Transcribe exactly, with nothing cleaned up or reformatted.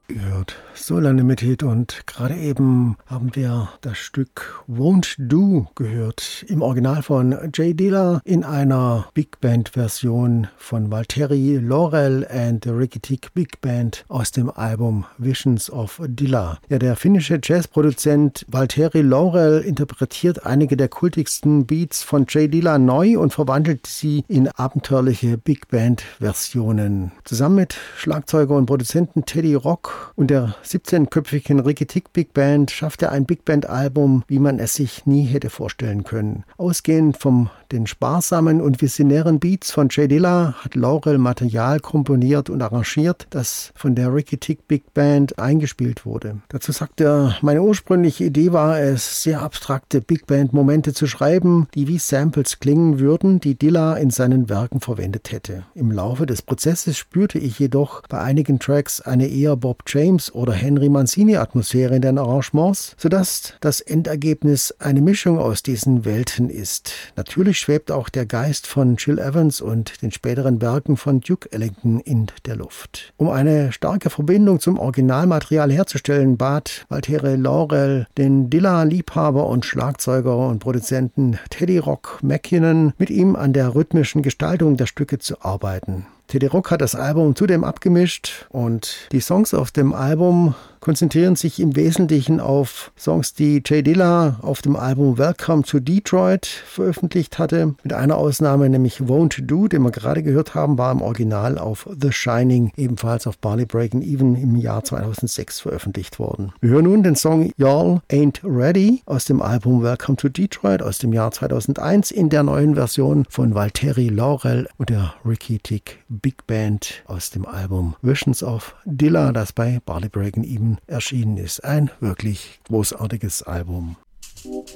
Ihr hört Solar Limited und gerade eben haben wir das Stück Won't Do gehört, im Original von Jay Dilla in einer Big Band Version von Valtteri Laurel and the Ricky Tick Big Band aus dem Album Visions of Dilla. Ja, der finnische Jazzproduzent Valtteri Laurel interpretiert einige der kultigsten Beats von Jay Dilla neu und verwandelt sie in abenteuerliche Big Band Versionen. Zusammen mit Schlagzeuger und Produzenten Teddy Rock und der siebzehnköpfigen Ricky Tick Big Band schafft er ein Big Band Album, wie man es sich nie hätte vorstellen können. Ausgehend vom den sparsamen und visionären Beats von Jay Dilla hat Laurel Material komponiert und arrangiert, das von der Ricky Tick Big Band eingespielt wurde. Dazu sagt er, meine ursprüngliche Idee war es, sehr abstrakte Big Band Momente zu schreiben, die wie Samples klingen würden, die Dilla in seinen Werken verwendet hätte. Im Laufe des Prozesses spürte ich jedoch bei einigen Tracks eine eher Bob James oder Henry Mancini Atmosphäre in den Arrangements, sodass das Endergebnis eine Mischung aus diesen Welten ist. Natürlich schwebt auch der Geist von Gil Evans und den späteren Werken von Duke Ellington in der Luft. Um eine starke Verbindung zum Originalmaterial herzustellen, bat Valtteri Laurel den Dilla-Liebhaber und Schlagzeuger und Produzenten Teddy Rock McKinnon, mit ihm an der rhythmischen Gestaltung der Stücke zu arbeiten. Teddy Rock hat das Album zudem abgemischt und die Songs auf dem Album konzentrieren sich im Wesentlichen auf Songs, die Jay Dilla auf dem Album Welcome to Detroit veröffentlicht hatte. Mit einer Ausnahme, nämlich Won't Do, den wir gerade gehört haben, war im Original auf The Shining, ebenfalls auf Barley Breakin' Even im Jahr zweitausendsechs veröffentlicht worden. Wir hören nun den Song Y'all Ain't Ready aus dem Album Welcome to Detroit aus dem Jahr zweitausendeins in der neuen Version von Valtteri Laurel und der Ricky Tick Big Band aus dem Album Visions of Dilla, das bei Barley Breakin' Even erschienen ist. Ein wirklich großartiges Album.